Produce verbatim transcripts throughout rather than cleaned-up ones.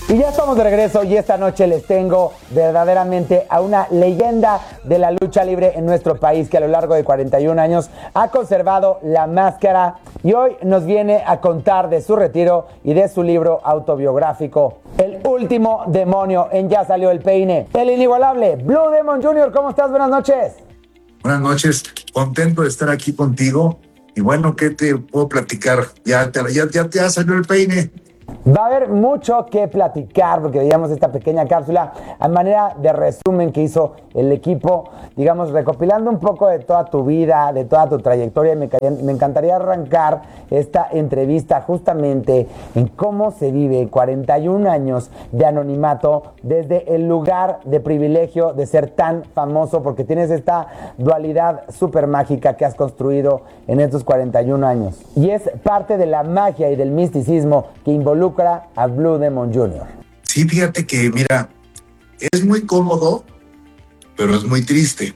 Y ya estamos de regreso y esta noche les tengo verdaderamente a una leyenda de la lucha libre en nuestro país que a lo largo de cuarenta y un años ha conservado la máscara y hoy nos viene a contar de su retiro y de su libro autobiográfico, El último demonio en Ya salió el peine. El inigualable Blue Demon junior, ¿cómo estás? Buenas noches. Buenas noches, contento de estar aquí contigo. Y bueno, ¿qué te puedo platicar? Ya te, ya, ya te ha salido el peine. Va a haber mucho que platicar porque veíamos esta pequeña cápsula a manera de resumen que hizo el equipo, digamos, recopilando un poco de toda tu vida, de toda tu trayectoria. Y me, me encantaría arrancar esta entrevista justamente en cómo se vive cuarenta y un años de anonimato desde el lugar de privilegio de ser tan famoso, porque tienes esta dualidad súper mágica que has construido en estos cuarenta y un años. Y es parte de la magia y del misticismo que involucra a Blue Demon junior Sí, fíjate que, mira, es muy cómodo, pero es muy triste.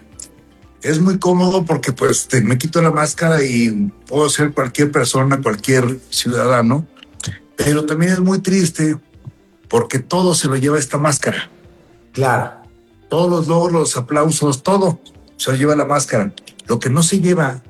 Es muy cómodo porque pues te, me quito la máscara y puedo ser cualquier persona, cualquier ciudadano, pero también es muy triste porque todo se lo lleva esta máscara. Claro. Todos los logros, los aplausos, todo se lo lleva la máscara. Lo que no se lleva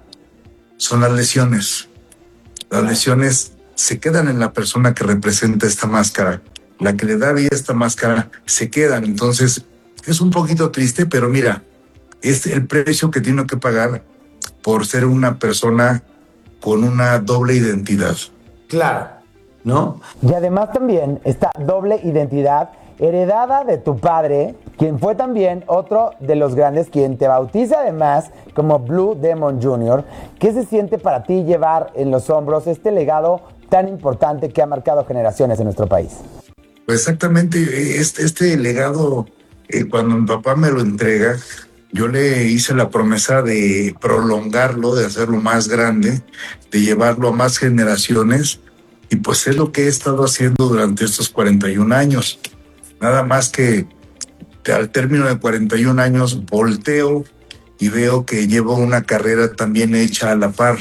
son las lesiones. Las lesiones se quedan en la persona que representa esta máscara. La que le da vida a esta máscara se quedan. Entonces es un poquito triste, pero mira, es el precio que tiene que pagar por ser una persona con una doble identidad. Claro, ¿no? Y además también esta doble identidad heredada de tu padre, quien fue también otro de los grandes, quien te bautiza además como Blue Demon junior ¿Qué se siente para ti llevar en los hombros este legado tan importante que ha marcado generaciones en nuestro país? Pues exactamente, este, este legado, eh, cuando mi papá me lo entrega, yo le hice la promesa de prolongarlo, de hacerlo más grande, de llevarlo a más generaciones, y pues es lo que he estado haciendo durante estos cuarenta y un años. Nada más que al término de cuarenta y un años volteo y veo que llevo una carrera también hecha a la par.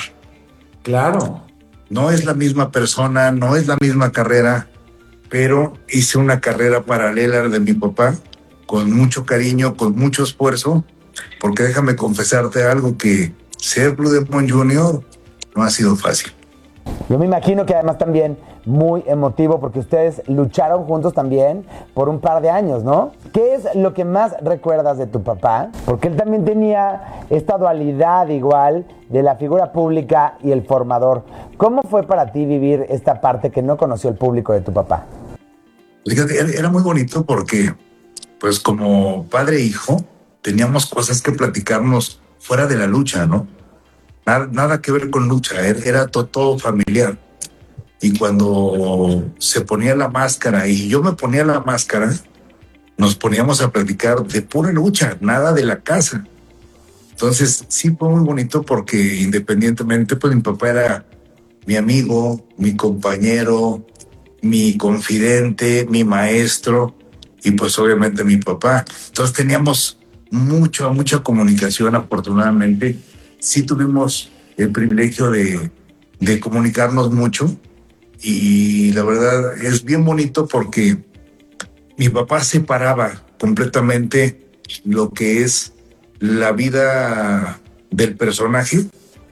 Claro. No es la misma persona, no es la misma carrera, pero hice una carrera paralela a la de mi papá, con mucho cariño, con mucho esfuerzo, porque déjame confesarte algo, que ser Blue Demon junior no ha sido fácil. Yo me imagino que además también muy emotivo porque ustedes lucharon juntos también por un par de años, ¿no? ¿Qué es lo que más recuerdas de tu papá? Porque él también tenía esta dualidad igual de la figura pública y el formador. ¿Cómo fue para ti vivir esta parte que no conoció el público de tu papá? Fíjate, era muy bonito porque, pues como padre e hijo, teníamos cosas que platicarnos fuera de la lucha, ¿no? Nada, nada que ver con lucha, era todo, todo familiar. Y cuando se ponía la máscara y yo me ponía la máscara, nos poníamos a platicar de pura lucha, nada de la casa. Entonces sí fue muy bonito porque independientemente, pues mi papá era mi amigo, mi compañero, mi confidente, mi maestro y pues obviamente mi papá. Entonces teníamos mucho, mucha comunicación, afortunadamente. Sí tuvimos el privilegio de, de comunicarnos mucho y la verdad es bien bonito porque mi papá separaba completamente lo que es la vida del personaje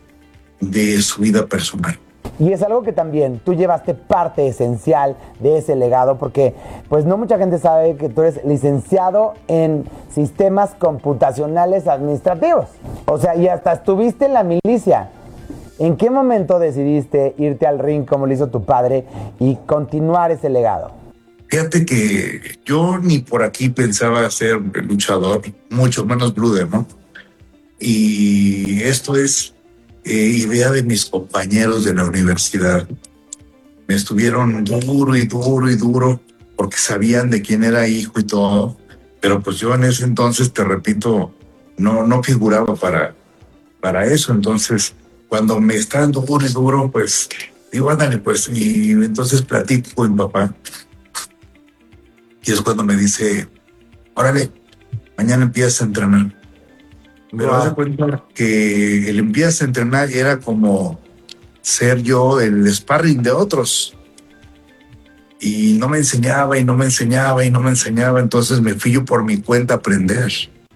de su vida personal. Y es algo que también tú llevaste parte esencial de ese legado, porque pues no mucha gente sabe que tú eres licenciado en sistemas computacionales administrativos. O sea, y hasta estuviste en la milicia. ¿En qué momento decidiste irte al ring como lo hizo tu padre y continuar ese legado? Fíjate que yo ni por aquí pensaba ser luchador, mucho menos Blue Demon. Y esto es eh, idea de mis compañeros de la universidad. Me estuvieron duro y duro y duro porque sabían de quién era hijo y todo. Pero pues yo en ese entonces, te repito, no, no figuraba para, para eso. Entonces, cuando me están duro y duro, pues digo, ándale, pues, y entonces platico con mi papá. Y es cuando me dice, órale, mañana empiezas a entrenar. Pero haz de cuenta que el empiezas a entrenar era como ser yo el sparring de otros. y no me enseñaba y no me enseñaba y no me enseñaba. Entonces me fui yo por mi cuenta a aprender.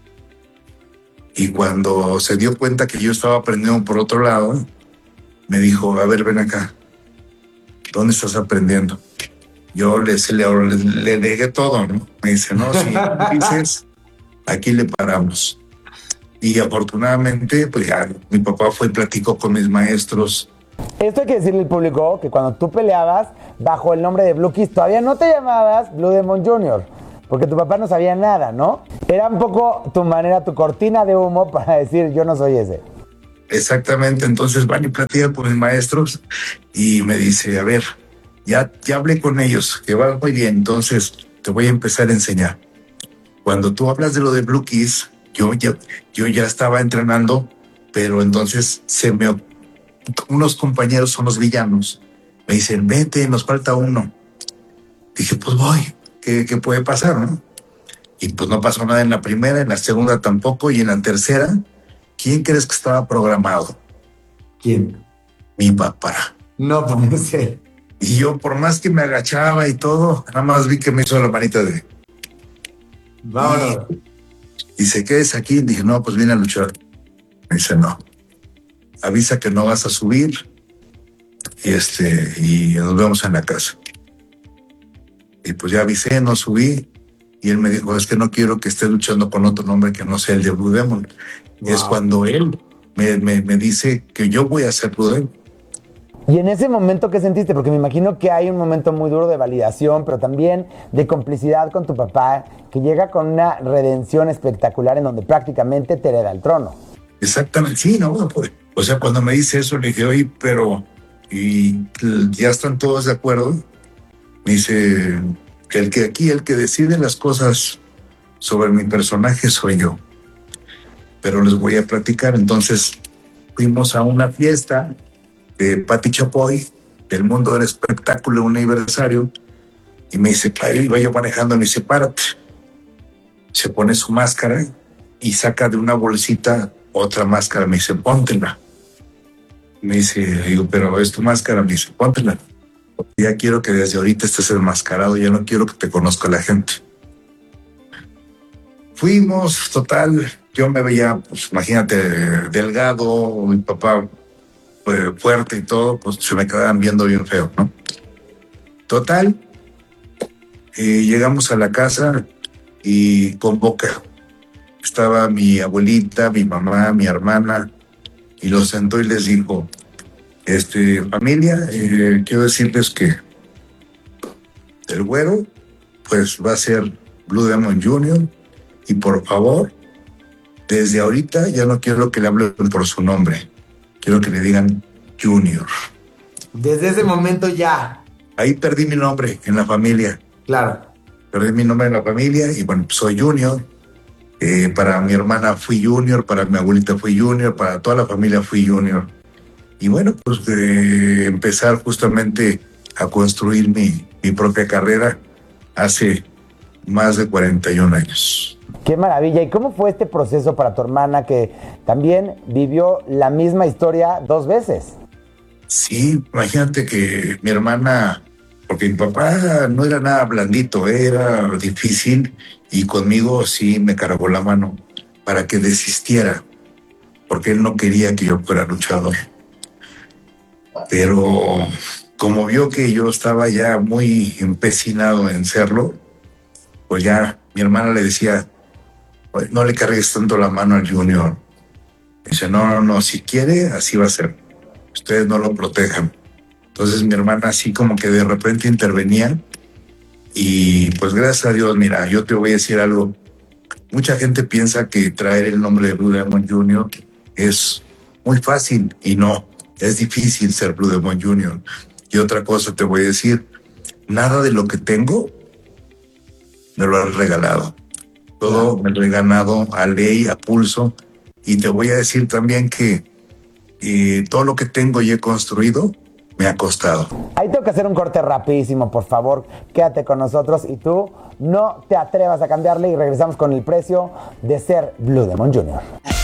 Y cuando se dio cuenta que yo estaba aprendiendo por otro lado, me dijo, a ver, ven acá, ¿dónde estás aprendiendo? Yo le, le, le negué todo, ¿no? Me dice, no, si dices, aquí le paramos. Y afortunadamente, pues ya mi papá fue y platicó con mis maestros. Esto hay que decirle al público que cuando tú peleabas bajo el nombre de Blue Kiss, todavía no te llamabas Blue Demon junior, porque tu papá no sabía nada, ¿no? Era un poco tu manera, tu cortina de humo para decir, yo no soy ese. Exactamente, entonces van y platican con mis maestros y me dice, a ver, ya, ya hablé con ellos, que va muy bien, entonces te voy a empezar a enseñar. Cuando tú hablas de lo de Blue Kiss, yo ya, yo ya estaba entrenando, pero entonces se me, unos compañeros son los villanos, me dicen, vente, nos falta uno. Dije, pues voy, ¿qué, qué puede pasar, no? Y pues no pasó nada en la primera, en la segunda tampoco, y en la tercera, ¿quién crees que estaba programado? ¿Quién? Mi papá. No puede ser. Y yo, por más que me agachaba y todo, nada más vi que me hizo la manita de... Vámonos. Y dice, ¿qué es aquí? Dije, no, pues vine a luchar. Me dice, no. Avisa que no vas a subir y, este, y nos vemos en la casa. Y pues ya avisé, no subí. Y él me dijo, es que no quiero que estés luchando con otro nombre que no sea el de Blue Demon. Wow. Es cuando él me, me, me dice que yo voy a ser Blue Demon. Y en ese momento, ¿qué sentiste? Porque me imagino que hay un momento muy duro de validación, pero también de complicidad con tu papá, que llega con una redención espectacular en donde prácticamente te hereda el trono. Exactamente, sí, ¿no? O sea, cuando me dice eso, le dije, oye, pero y ya están todos de acuerdo. Me dice que el que aquí, el que decide las cosas sobre mi personaje soy yo. Pero les voy a platicar. Entonces fuimos a una fiesta de Pati Chapoy, del mundo del espectáculo, un aniversario, y me dice, iba yo manejando, me dice, párate. Se pone su máscara y saca de una bolsita otra máscara, me dice, póntela. Me dice, digo, pero es tu máscara, me dice, póntela. Ya quiero que desde ahorita estés enmascarado, ya no quiero que te conozca la gente. Fuimos, total, yo me veía, pues imagínate, delgado, mi papá pues, fuerte y todo, pues se me quedaban viendo bien feo, ¿no? Total, eh, llegamos a la casa y convoca. Estaba mi abuelita, mi mamá, mi hermana, y los sentó y les dijo, este, familia, eh, quiero decirles que el güero, pues va a ser Blue Demon junior, y por favor, desde ahorita ya no quiero que le hablen por su nombre, quiero que le digan Junior. Desde ese momento ya. Ahí perdí mi nombre en la familia. Claro. Perdí mi nombre en la familia y bueno, pues soy Junior. Eh, para mi hermana fui Junior, para mi abuelita fui Junior, para toda la familia fui Junior. Y bueno, pues de empezar justamente a construir mi, mi propia carrera hace más de cuarenta y un años. Qué maravilla. ¿Y cómo fue este proceso para tu hermana que también vivió la misma historia dos veces? Sí, imagínate que mi hermana, porque mi papá no era nada blandito, era difícil y conmigo sí me cargó la mano para que desistiera, porque él no quería que yo fuera luchador. Pero como vio que yo estaba ya muy empecinado en serlo, pues ya mi hermana le decía, no le cargues tanto la mano al Junior. Dice, no, no, no, si quiere, así va a ser. Ustedes no lo protejan. Entonces mi hermana así como que de repente intervenía y pues gracias a Dios, mira, yo te voy a decir algo. Mucha gente piensa que traer el nombre de Blue Demon junior es muy fácil y no, es difícil ser Blue Demon junior Y otra cosa te voy a decir, nada de lo que tengo me lo han regalado. Todo me lo he ganado a ley, a pulso. Y te voy a decir también que eh, todo lo que tengo y he construido me ha costado. Ahí tengo que hacer un corte rapidísimo, por favor. Quédate con nosotros y tú no te atrevas a cambiarle y regresamos con el precio de ser Blue Demon junior